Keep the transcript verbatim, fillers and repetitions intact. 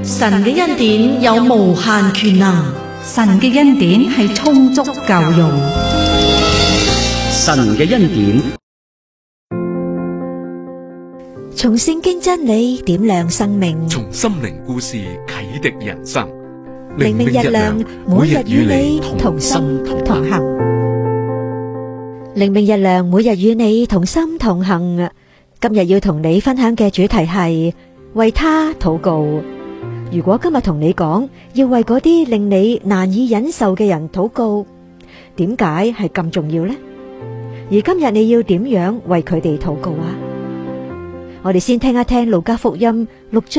神嘅恩典有無限權能， 神嘅恩典係充足夠用。 神嘅恩典， 從聖經真理點亮生命， 從心靈故事啟迪人生。 靈命日亮，每日與你同心同行。靈命日亮，每日與你同心同行。今日要同你分享嘅主題係為他禱告。如果今日同你講要為嗰啲令你難以忍受嘅人禱告，點解係咁重要呢？而今日你要點樣為佢哋禱告啊？我哋先聽一聽路加福音六章